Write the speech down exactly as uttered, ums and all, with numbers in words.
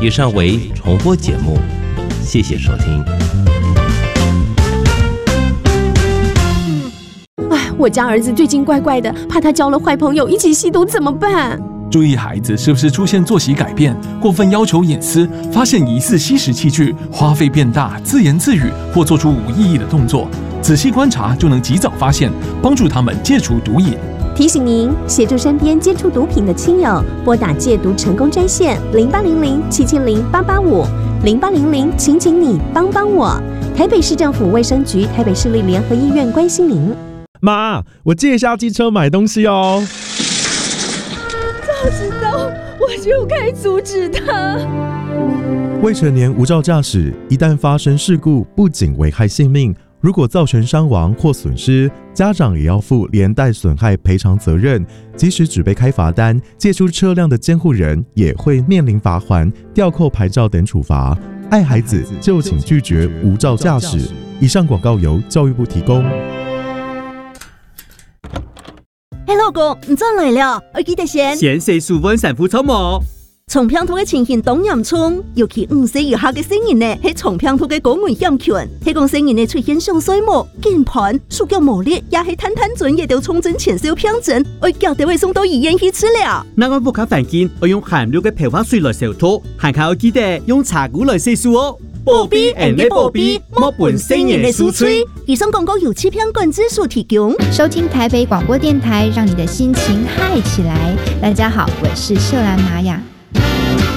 以上为重播节目，谢谢收听。 哎，我家儿子最近怪怪的，怕他交了坏朋友一起吸毒怎么办？ 注意孩子是不是出现作息改变、过分要求隐私，发现疑似吸食器具、花费变大、自言自语或做出无意义的动作，仔细观察就能及早发现，帮助他们戒除毒瘾。 提醒您，协助身边接触毒品的亲友，拨打戒毒成功专线零八零零七七零八八五零八零零，请请你帮帮我。台北市政府卫生局、台北市立联合医院关心您。 妈，我借一下机车买东西哦。 早知道我就该阻止他。 未成年无照驾驶，一旦发生事故，不仅危害性命，如果造成伤亡或损失，家长也要负连带损害赔偿责任。即使只被开罚单，借出车辆的监护人也会面临罚锾、吊扣牌照等处罚。爱孩子就请拒绝无照驾驶。以上广告由教育部提供。 嘿，老公，你转来了，我记得先先洗水温散肤草膜。 从平头嘅情形当严重，尤其五岁以下嘅成人呢，喺从平头嘅高危险群。喺讲成人呢出現上水膜、鍵盤、手腳無力，也係攤攤準，亦都重症前兆病症，我叫地位送到醫院去治療。 那我不卡環境，我用含氯嘅漂髮水來消毒，還靠記得用茶壺來洗漱哦。保庇人的保庇，莫本成人的輸吹。 以上廣告由欺騙管制所提供。 收聽台北廣播電台，讓你的心情嗨起來。大家好，我是秀蘭瑪雅。